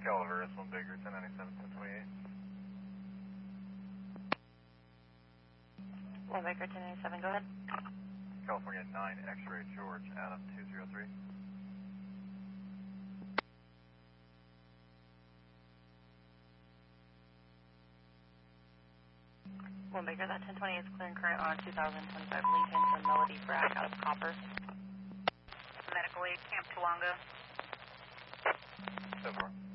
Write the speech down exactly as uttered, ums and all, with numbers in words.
Caliver, S one Baker, ten ninety-seven, ten twenty-eight. one Baker, ten ninety-seven, go ahead. California nine, X-ray, George, Adam, two zero three. one Baker, that ten twenty is clearing current on two thousand twenty-five Lincoln to Melody Brack out of Copper. Medical aid, Camp Tawonga. So far.